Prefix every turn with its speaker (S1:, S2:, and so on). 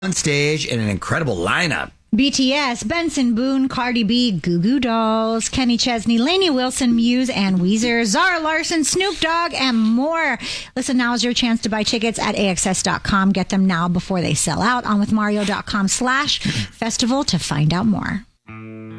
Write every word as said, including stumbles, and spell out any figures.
S1: on stage in an incredible lineup.
S2: B T S, Benson Boone, Cardi B, Goo Goo Dolls, Kenny Chesney, Lainey Wilson, Muse, and Weezer, Zara Larson, Snoop Dogg, and more. Listen, now is your chance to buy tickets at A X S dot com. Get them now before they sell out. On with Mario dot com slash festival to find out more.